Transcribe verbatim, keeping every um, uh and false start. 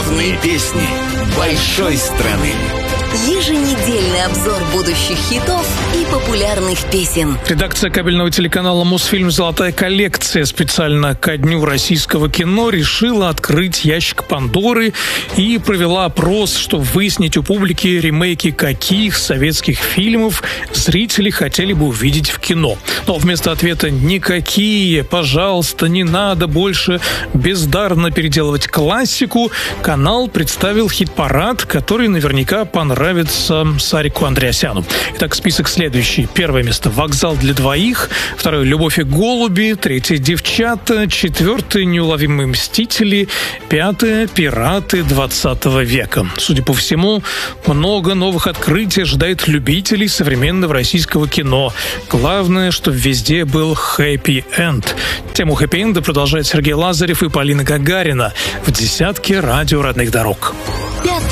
Главные песни большой страны. Еженедельный обзор будущих хитов и популярных песен. Редакция кабельного телеканала «Мосфильм. Золотая коллекция» специально ко Дню российского кино решила открыть ящик Пандоры и провела опрос, чтобы выяснить у публики, ремейки каких советских фильмов зрители хотели бы увидеть в кино. Но вместо ответа «никакие», «пожалуйста, не надо больше бездарно переделывать классику», канал представил хит-парад, который наверняка понравится нравится Сарику Андреасяну. Итак, список следующий. Первое место «Вокзал для двоих», второе «Любовь и голуби», третье «Девчата», четвертое «Неуловимые мстители», пятое «Пираты двадцатого века». Судя по всему, много новых открытий ожидает любителей современного российского кино. Главное, чтобы везде был хэппи-энд. Тему хэппи-энда продолжает Сергей Лазарев и Полина Гагарина в десятке радио родных дорог.